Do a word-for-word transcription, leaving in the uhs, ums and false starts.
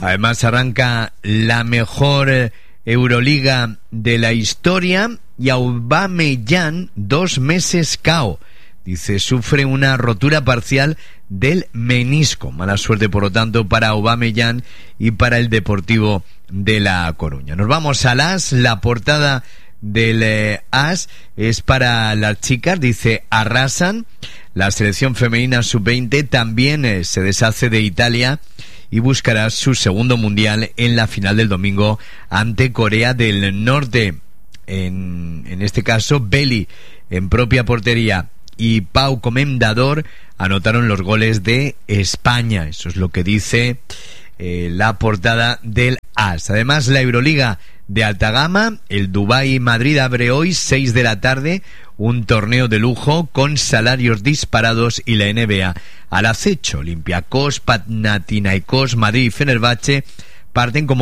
Además arranca la mejor Euroliga de la historia y Aubameyang dos meses K O. Dice, sufre una rotura parcial del menisco. Mala suerte, por lo tanto, para Aubameyang y para el Deportivo de La Coruña. Nos vamos al AS. La portada del eh, AS es para las chicas. Dice, arrasan. La selección femenina sub veinte también eh, se deshace de Italia y buscará su segundo mundial en la final del domingo ante Corea del Norte. En, en este caso, Belly en propia portería y Pau Comendador anotaron los goles de España. Eso es lo que dice eh, la portada del AS. Además, la Euroliga de alta gama, el Dubái Madrid abre hoy seis de la tarde un torneo de lujo con salarios disparados y la N B A al acecho. Olympiacos, Panathinaikos, Madrid y Fenerbahce parten como